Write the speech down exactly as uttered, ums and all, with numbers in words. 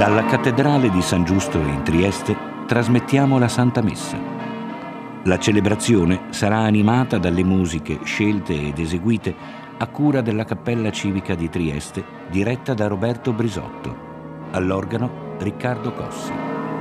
Dalla cattedrale di San Giusto in Trieste trasmettiamo la Santa Messa. La celebrazione sarà animata dalle musiche scelte ed eseguite a cura della Cappella Civica di Trieste, diretta da Roberto Brisotto. All'organo Riccardo Cossi.